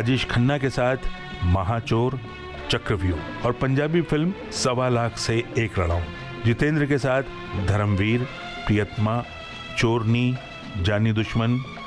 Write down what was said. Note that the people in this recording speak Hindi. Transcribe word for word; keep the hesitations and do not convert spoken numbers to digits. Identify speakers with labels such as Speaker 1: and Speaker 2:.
Speaker 1: राजेश खन्ना के साथ महाचोर, चक्रव्यूह और पंजाबी फिल्म सवा लाख से एक रणौ। जितेंद्र के साथ धर्मवीर, प्रियतमा, चोरनी, जानी दुश्मन,